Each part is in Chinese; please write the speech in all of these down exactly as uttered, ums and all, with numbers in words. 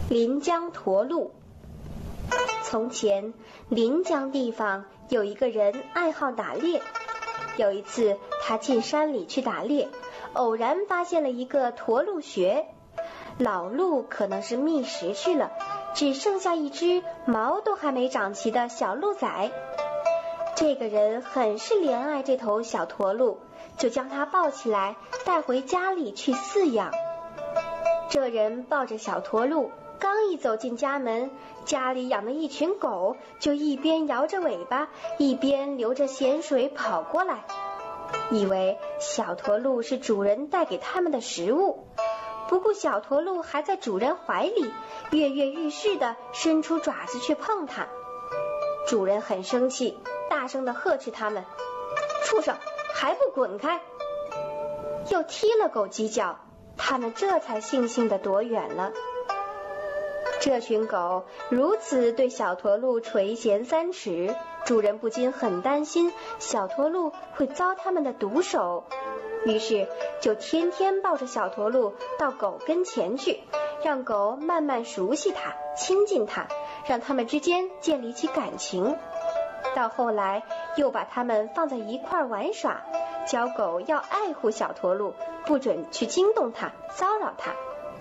临江驼鹿。从前，临江地方有一个人爱好打猎。有一次，他进山里去打猎，偶然发现了一个驼鹿穴。老鹿可能是觅食去了，只剩下一只毛都还没长齐的小鹿崽。这个人很是怜爱这头小驼鹿，就将它抱起来带回家里去饲养。这人抱着小驼鹿，刚一走进家门，家里养的一群狗就一边摇着尾巴，一边流着咸水跑过来，以为小驼鹿是主人带给他们的食物。不顾小驼鹿还在主人怀里，跃跃欲试地伸出爪子去碰它。主人很生气，大声地呵斥他们：畜生，还不滚开！又踢了狗几脚，他们这才悻悻地躲远了。这群狗如此对小驼鹿垂涎三尺，主人不禁很担心小驼鹿会遭他们的毒手，于是就天天抱着小驼鹿到狗跟前去，让狗慢慢熟悉它，亲近它，让它们之间建立起感情。到后来又把它们放在一块玩耍，教狗要爱护小驼鹿，不准去惊动它，骚扰它。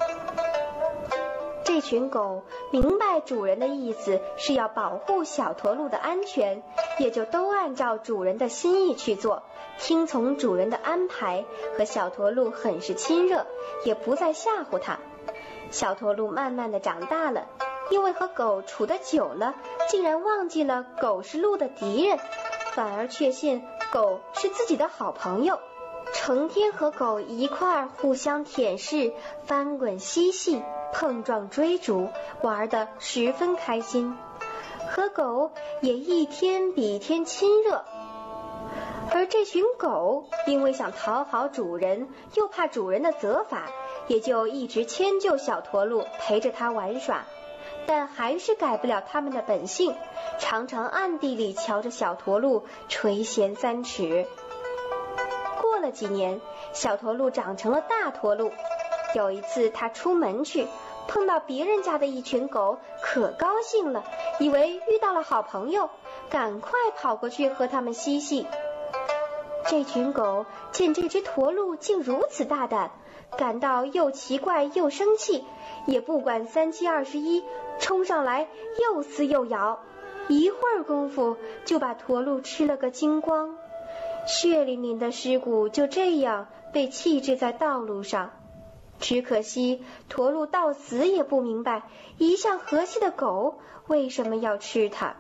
这群狗明白主人的意思是要保护小驼鹿的安全，也就都按照主人的心意去做，听从主人的安排，和小驼鹿很是亲热，也不再吓唬它。小驼鹿慢慢的长大了，因为和狗处得久了，竟然忘记了狗是鹿的敌人，反而确信狗是自己的好朋友，成天和狗一块儿互相舔舐、翻滚嬉戏、碰撞追逐，玩得十分开心，和狗也一天比一天亲热。而这群狗因为想讨好主人，又怕主人的责罚，也就一直迁就小驼鹿，陪着它玩耍，但还是改不了他们的本性，常常暗地里瞧着小驼鹿垂涎三尺。过了几年，小驼鹿长成了大驼鹿。有一次他出门去，碰到别人家的一群狗，可高兴了，以为遇到了好朋友，赶快跑过去和他们嬉戏。这群狗见这只驼鹿竟如此大胆，感到又奇怪又生气，也不管三七二十一，冲上来又撕又咬，一会儿功夫就把驼鹿吃了个精光，血淋淋的尸骨就这样被弃置在道路上。只可惜驼鹿到死也不明白，一向和气的狗为什么要吃它。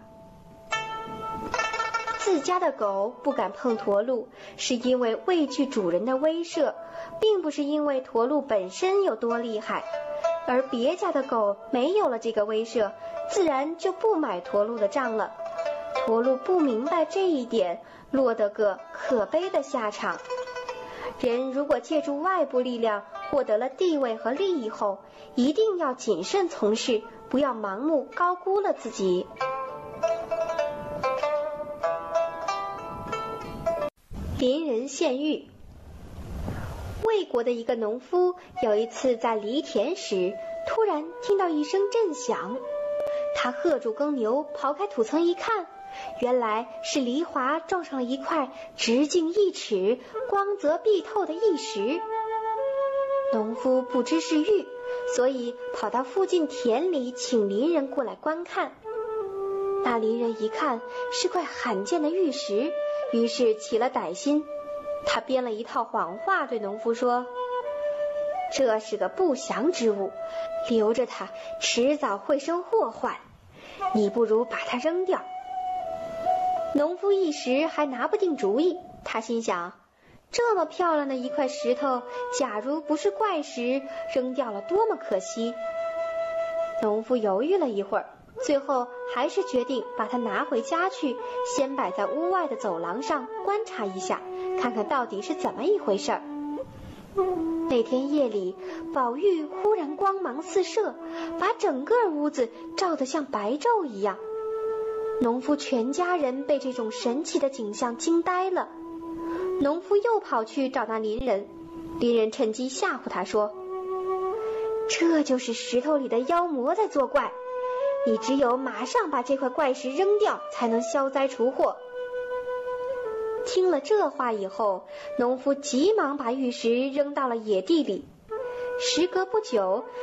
自家的狗不敢碰驼鹿，是因为畏惧主人的威慑，并不是因为驼鹿本身有多厉害。而别家的狗没有了这个威慑，自然就不买驼鹿的账了。驼鹿不明白这一点，落得个可悲的下场。人如果借助外部力量获得了地位和利益后，一定要谨慎从事，不要盲目高估了自己。邻人献玉。魏国的一个农夫有一次在犁田时，突然听到一声震响，他喝住耕牛，刨开土层一看，原来是犁铧撞上了一块直径一尺、光泽碧透的玉石。农夫不知是玉，所以跑到附近田里请邻人过来观看。那邻人一看是块罕见的玉石，于是起了歹心。他编了一套谎话对农夫说：这是个不祥之物，留着它迟早会生祸患，你不如把它扔掉。农夫一时还拿不定主意，他心想，这么漂亮的一块石头，假如不是怪石，扔掉了多么可惜。农夫犹豫了一会儿，最后还是决定把它拿回家去，先摆在屋外的走廊上观察一下，看看到底是怎么一回事儿。那天夜里，宝玉忽然光芒四射，把整个屋子照得像白昼一样。农夫全家人被这种神奇的景象惊呆了。农夫又跑去找那邻人，邻人趁机吓唬他说： 这就是石头里的妖魔在作怪，你只有马上把这块怪石扔掉，才能消灾除祸。听了这话以后，农夫急忙把玉石扔到了野地里。时隔不久，